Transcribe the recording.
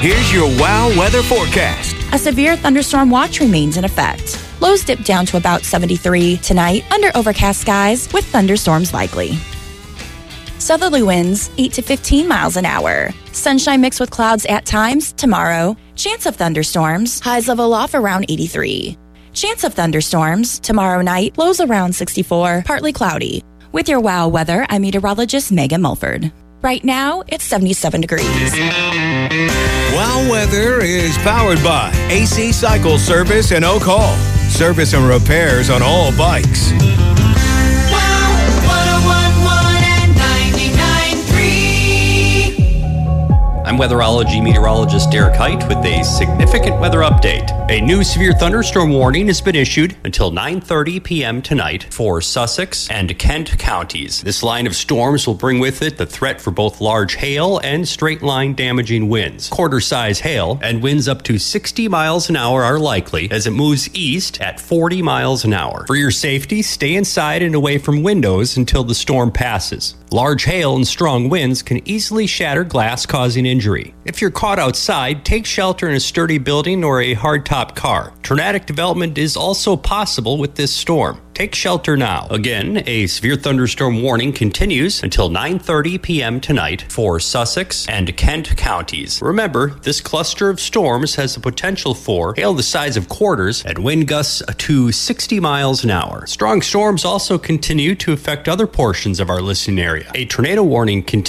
Here's your WOW weather forecast. A severe thunderstorm watch remains in effect. Lows dip down to about 73 tonight under overcast skies with thunderstorms likely. Southerly winds 8 to 15 miles an hour. Sunshine mixed with clouds at times tomorrow. Chance of thunderstorms. Highs level off around 83. Chance of thunderstorms tomorrow night. Lows around 64. Partly cloudy. With your WOW weather, I'm meteorologist Megan Mulford. Right now, it's 77 degrees. WOW weather is powered by AC Cycle Service and Oak Hall. Service and repairs on all bikes. I'm weatherology meteorologist Derek Height with a significant weather update. A new severe thunderstorm warning has been issued until 9:30 p.m. tonight for Sussex and Kent counties. This line of storms will bring with it the threat for both large hail and straight-line damaging winds. Quarter-size hail and winds up to 60 miles an hour are likely as it moves east at 40 miles an hour. For your safety, stay inside and away from windows until the storm passes. Large hail and strong winds can easily shatter glass, causing injury. If you're caught outside, take shelter in a sturdy building or a hardtop car. Tornadic development is also possible with this storm. Take shelter now. Again, a severe thunderstorm warning continues until 9:30 p.m. tonight for Sussex and Kent counties. Remember, this cluster of storms has the potential for hail the size of quarters and wind gusts to 60 miles an hour. Strong storms also continue to affect other portions of our listening area. A tornado warning continues